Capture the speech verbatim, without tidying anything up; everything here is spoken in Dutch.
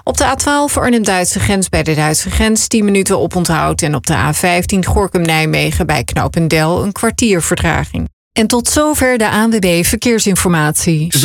Op de A twaalf Arnhem-Duitse grens bij de Duitse grens tien minuten oponthoud. En op de A vijftien Gorinchem-Nijmegen bij Knopendel een kwartier vertraging. En tot zover de A N W B Verkeersinformatie.